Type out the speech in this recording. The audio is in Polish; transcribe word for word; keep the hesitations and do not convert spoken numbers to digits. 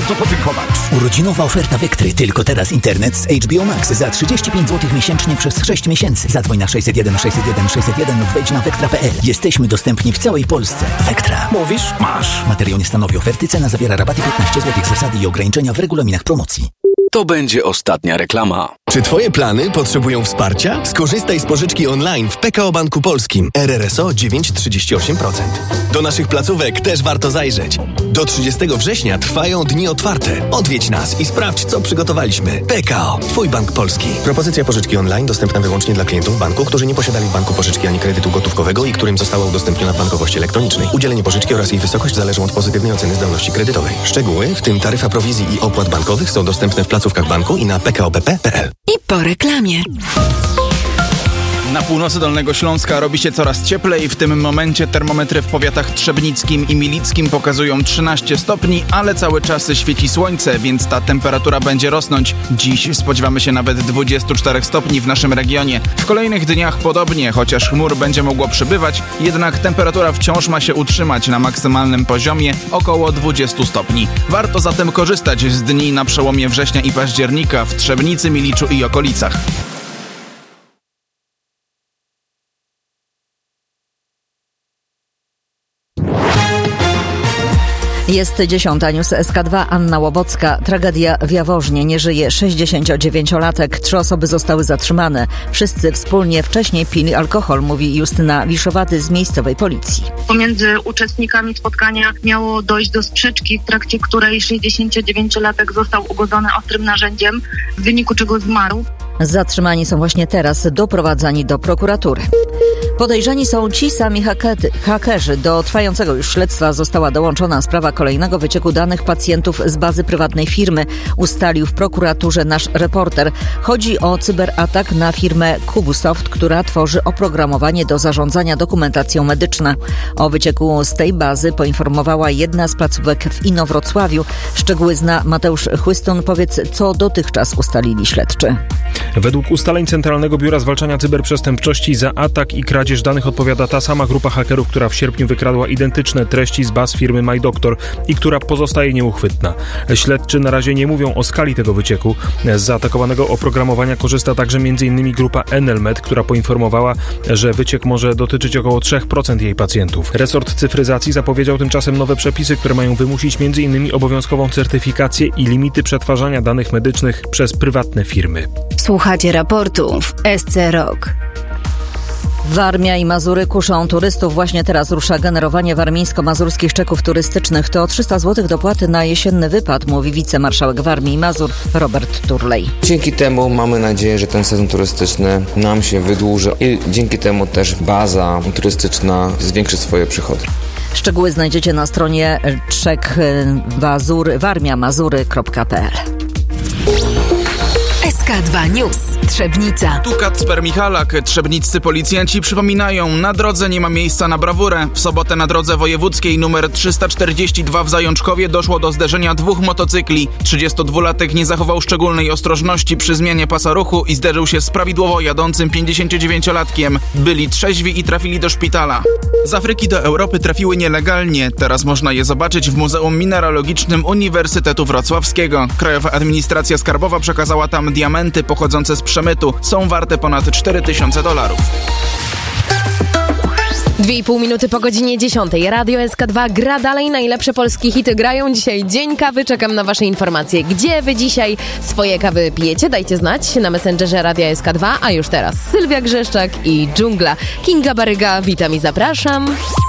bardzo podziękować. Urodzinowa oferta Vectry. Tylko teraz internet z H B O Max za trzydzieści pięć złotych miesięcznie przez sześć miesięcy. Zadzwoń na sześćset jeden sześćset jeden sześćset jeden lub wejdź na vectra kropka p l. Jesteśmy dostępni w całej Polsce. Vectra. Mówisz? Masz. Materiał nie stanowi oferty. Cena zawiera rabaty piętnaście złotych. Zasady i ograniczenia w regulaminach promocji. To będzie ostatnia reklama. Czy twoje plany potrzebują wsparcia? Skorzystaj z pożyczki online w P K O Banku Polskim. R R S O dziewięć przecinek trzydzieści osiem procent. Do naszych placówek też warto zajrzeć. Do trzydziestego września trwają dni otwarte. Odwiedź nas i sprawdź, co przygotowaliśmy. P K O. Twój bank polski. Propozycja pożyczki online dostępna wyłącznie dla klientów banku, którzy nie posiadali w banku pożyczki ani kredytu gotówkowego i którym została udostępniona w bankowości elektronicznej. Udzielenie pożyczki oraz jej wysokość zależą od pozytywnej oceny zdolności kredytowej. Szczegóły, w tym taryfa prowizji i opłat bankowych, są dostępne w placówkach banku i na p k o b p kropka p l. I po reklamie. Na północy Dolnego Śląska robi się coraz cieplej. W tym momencie termometry w powiatach trzebnickim i milickim pokazują trzynaście stopni, ale cały czas świeci słońce, więc ta temperatura będzie rosnąć. Dziś spodziewamy się nawet dwudziestu czterech stopni w naszym regionie. W kolejnych dniach podobnie, chociaż chmur będzie mogło przybywać, jednak temperatura wciąż ma się utrzymać na maksymalnym poziomie około dwudziestu stopni. Warto zatem korzystać z dni na przełomie września i października w Trzebnicy, Miliczu i okolicach. Jest dziesiąta, news S K dwa, Anna Łobocka. Tragedia w Jaworznie. Nie żyje sześćdziesięciodziewięciolatek. Trzy osoby zostały zatrzymane. Wszyscy wspólnie wcześniej pili alkohol, mówi Justyna Wiszowaty z miejscowej policji. Pomiędzy uczestnikami spotkania miało dojść do sprzeczki, w trakcie której sześćdziesięciodziewięciolatek został ugodzony ostrym narzędziem, w wyniku czego zmarł. Zatrzymani są właśnie teraz doprowadzani do prokuratury. Podejrzani są ci sami hakety, hakerzy. Do trwającego już śledztwa została dołączona sprawa kolejnego wycieku danych pacjentów z bazy prywatnej firmy, ustalił w prokuraturze nasz reporter. Chodzi o cyberatak na firmę Kubusoft, która tworzy oprogramowanie do zarządzania dokumentacją medyczną. O wycieku z tej bazy poinformowała jedna z placówek w Inowrocławiu. Szczegóły zna Mateusz Chłystun. Powiedz, co dotychczas ustalili śledczy. Według ustaleń Centralnego Biura Zwalczania Cyberprzestępczości za atak i kradzież danych odpowiada ta sama grupa hakerów, która w sierpniu wykradła identyczne treści z baz firmy MyDoctor i która pozostaje nieuchwytna. Śledczy na razie nie mówią o skali tego wycieku. Z zaatakowanego oprogramowania korzysta także m.in. grupa Enelmed, która poinformowała, że wyciek może dotyczyć około trzy procent jej pacjentów. Resort cyfryzacji zapowiedział tymczasem nowe przepisy, które mają wymusić m.in. obowiązkową certyfikację i limity przetwarzania danych medycznych przez prywatne firmy. Słuchacie raportu w S C Rock. Warmia i Mazury kuszą turystów. Właśnie teraz rusza generowanie warmińsko-mazurskich czeków turystycznych. To trzysta złotych dopłaty na jesienny wypad, mówi wicemarszałek Warmii i Mazur Robert Turlej. Dzięki temu mamy nadzieję, że ten sezon turystyczny nam się wydłuży i dzięki temu też baza turystyczna zwiększy swoje przychody. Szczegóły znajdziecie na stronie czek mazur warmia mazury kropka p l. S K dwa News. Trzebnica. Tu Kacper Michalak. Trzebniccy policjanci przypominają, na drodze nie ma miejsca na brawurę. W sobotę na drodze wojewódzkiej numer trzysta czterdzieści dwa w Zajączkowie doszło do zderzenia dwóch motocykli. trzydziestodwulatek nie zachował szczególnej ostrożności przy zmianie pasa ruchu i zderzył się z prawidłowo jadącym pięćdziesięciodziewięciolatkiem. Byli trzeźwi i trafili do szpitala. Z Afryki do Europy trafiły nielegalnie. Teraz można je zobaczyć w Muzeum Mineralogicznym Uniwersytetu Wrocławskiego. Krajowa Administracja Skarbowa przekazała tam diamenty pochodzące z przemytu. Są warte ponad cztery tysiące dolarów. Dwie i pół minuty po godzinie dziesiątej. Radio S K dwa gra dalej. Najlepsze polskie hity grają dzisiaj. Dzień kawy. Czekam na wasze informacje. Gdzie wy dzisiaj swoje kawy pijecie? Dajcie znać na Messengerze Radia S K dwa. A już teraz Sylwia Grzeszczak i Dżungla. Kinga Baryga. Witam i zapraszam.